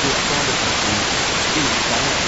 对啊，重要的是例如刚刚